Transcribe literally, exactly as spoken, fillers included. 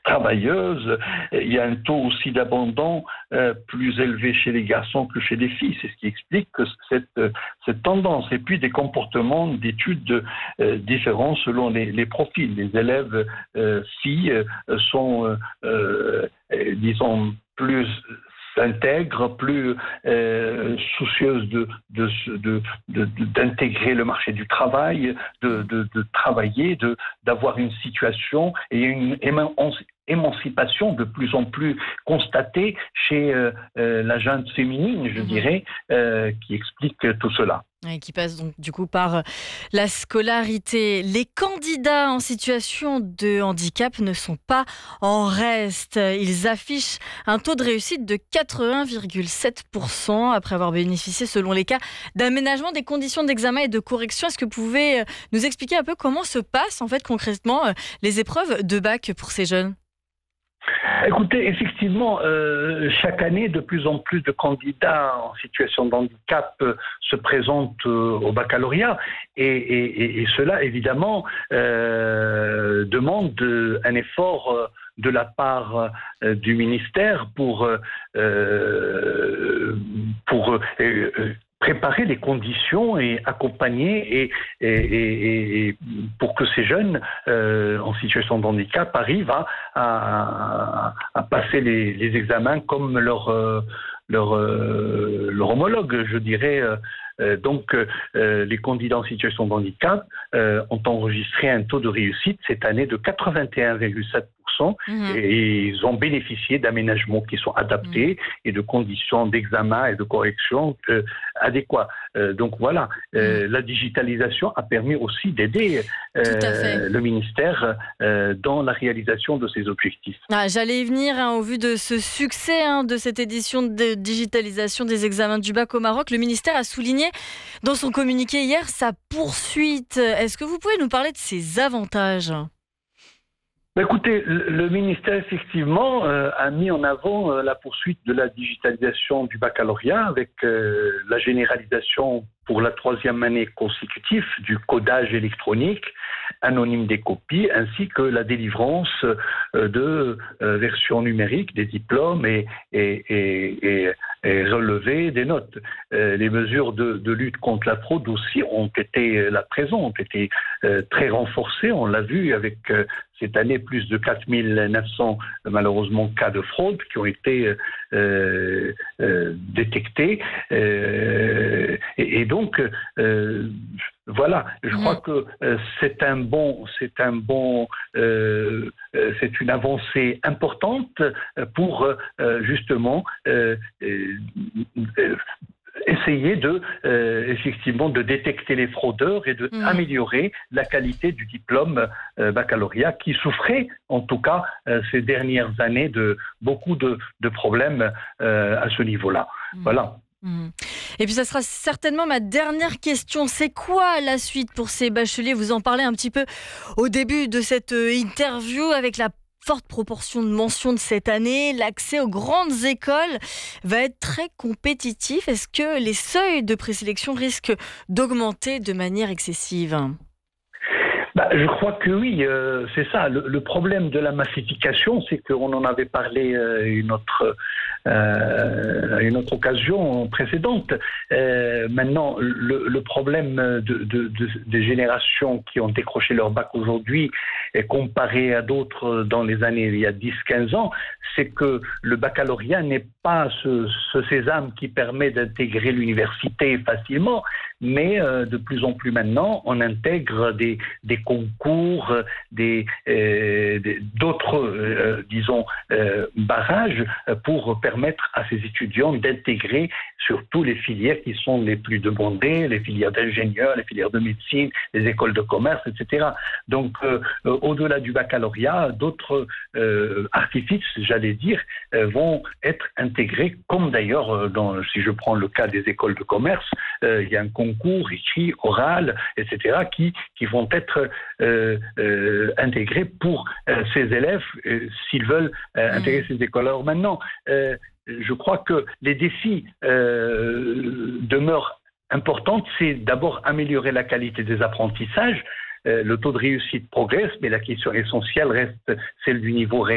travailleuses. Il y a un taux aussi d'abandon euh, plus élevé chez les garçons que chez les filles. C'est ce qui explique que cette, cette tendance. Et puis des comportements d'études euh, différents selon les, les profils. Les élèves euh, filles euh, sont, euh, euh, disons, plus intègres, plus euh, soucieuses de, de, de, de, d'intégrer le marché du travail, de, de, de travailler, de, d'avoir une situation et une émancipation de plus en plus constatée chez euh, euh, la jeune féminine, je mmh. dirais, euh, qui explique tout cela. Et qui passe donc du coup par la scolarité. Les candidats en situation de handicap ne sont pas en reste. Ils affichent un taux de réussite de quatre-vingts virgule sept pour cent après avoir bénéficié, selon les cas, d'aménagement des conditions d'examen et de correction. Est-ce que vous pouvez nous expliquer un peu comment se passent en fait concrètement les épreuves de bac pour ces jeunes ? Écoutez, effectivement, euh, chaque année, de plus en plus de candidats en situation de handicap euh, se présentent euh, au baccalauréat et, et, et cela, évidemment, euh, demande un effort euh, de la part euh, du ministère pour, euh, pour euh, préparer les conditions et accompagner et, et, et, et pour que ces jeunes euh, en situation de handicap arrivent à, à, à passer les, les examens comme leur, euh, leur, euh, leur homologue, je dirais. Euh, donc, euh, les candidats en situation de handicap euh, ont enregistré un taux de réussite cette année de quatre-vingt-un virgule sept pour cent mmh. et ils ont bénéficié d'aménagements qui sont adaptés mmh. et de conditions d'examen et de correction euh, adéquats. Euh, donc voilà, euh, mmh. la digitalisation a permis aussi d'aider euh, le ministère euh, dans la réalisation de ses objectifs. Ah, j'allais y venir hein, au vu de ce succès hein, de cette édition de digitalisation des examens du bac au Maroc. Le ministère a souligné dans son communiqué hier sa poursuite. Est-ce que vous pouvez nous parler de ses avantages ? Écoutez, le ministère, effectivement, euh, a mis en avant euh, la poursuite de la digitalisation du baccalauréat avec euh, la généralisation pour la troisième année consécutive du codage électronique anonyme des copies, ainsi que la délivrance euh, de euh, versions numériques des diplômes et, et, et, et, et relevés des notes. Euh, les mesures de, de lutte contre la fraude aussi ont été là présentes, ont été euh, très renforcées. On l'a vu avec euh, cette année plus de quatre mille neuf cents malheureusement cas de fraude qui ont été euh, euh, détectés euh, et, et donc euh, voilà, je crois mmh. que euh, c'est un bon, c'est un bon, euh, euh, c'est une avancée importante pour euh, justement euh, euh, euh, essayer de euh, effectivement de détecter les fraudeurs et de mmh. améliorer la qualité du diplôme euh, baccalauréat qui souffrait en tout cas euh, ces dernières années de beaucoup de, de problèmes euh, à ce niveau-là. Mmh. Voilà. Mmh. Et puis ça sera certainement ma dernière question. C'est quoi la suite pour ces bacheliers ? Vous en parlez un petit peu au début de cette interview avec la forte proportion de mentions de cette année. L'accès aux grandes écoles va être très compétitif. Est-ce que les seuils de présélection risquent d'augmenter de manière excessive ? Bah, je crois que oui, euh, c'est ça. Le, le problème de la massification, c'est qu'on en avait parlé euh, une autre, euh, une autre occasion précédente. Euh, maintenant, le, le problème de, de, de, des générations qui ont décroché leur bac aujourd'hui, et comparé à d'autres dans les années il y a dix à quinze ans, c'est que le baccalauréat n'est pas ce, ce sésame qui permet d'intégrer l'université facilement, mais euh, de plus en plus maintenant, on intègre des, des concours, des, euh, des, d'autres, euh, disons, euh, barrages pour permettre à ces étudiants d'intégrer surtout les filières qui sont les plus demandées, les filières d'ingénieurs, les filières de médecine, les écoles de commerce, et cetera. Donc, euh, au-delà du baccalauréat, d'autres euh, artifices, j'allais dire, euh, vont être intégrés, comme d'ailleurs, dans, si je prends le cas des écoles de commerce, euh, il y a un concours écrit, oral, et cetera, qui, qui vont être euh, euh, intégrés pour euh, ces élèves, euh, s'ils veulent euh, intégrer ces écoles. Alors maintenant, euh, je crois que les défis euh, demeurent importants. C'est d'abord améliorer la qualité des apprentissages. Euh, le taux de réussite progresse, mais la question essentielle reste celle du niveau réel.